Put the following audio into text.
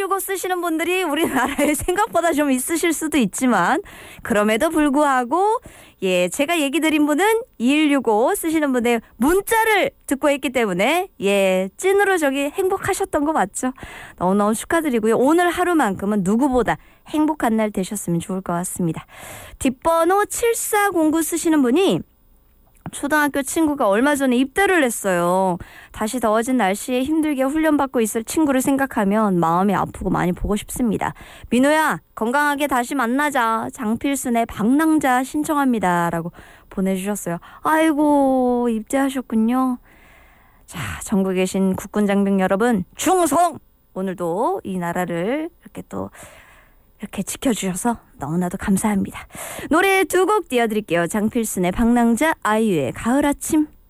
2165 쓰시는 분들이 우리나라에 생각보다 좀 있으실 수도 있지만 그럼에도 불구하고 예, 제가 얘기 드린 분은 2165 쓰시는 분의 문자를 듣고 있기 때문에 예, 찐으로 저기 행복하셨던 거 맞죠? 너무너무 축하드리고요. 오늘 하루만큼은 누구보다 행복한 날 되셨으면 좋을 것 같습니다. 뒷번호 7409 쓰시는 분이 초등학교 친구가 얼마 전에 입대를 했어요. 다시 더워진 날씨에 힘들게 훈련받고 있을 친구를 생각하면 마음이 아프고 많이 보고 싶습니다. 민호야, 건강하게 다시 만나자. 장필순의 방랑자 신청합니다. 라고 보내주셨어요. 아이고, 입대하셨군요. 자, 전국에 계신 국군 장병 여러분, 충성! 오늘도 이 나라를 이렇게 지켜주셔서 너무나도 감사합니다. 노래 두 곡 띄워드릴게요. 장필순의 방랑자, 아이유의 가을 아침.